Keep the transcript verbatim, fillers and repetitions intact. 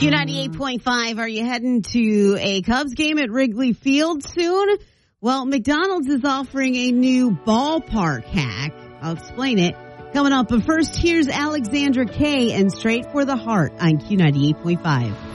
Q ninety-eight point five, are you heading to a Cubs game at Wrigley Field soon? Well, McDonald's is offering a new ballpark hack. I'll explain it coming up. But first, here's Alexandra Kay and Straight for the Heart on Q ninety-eight point five.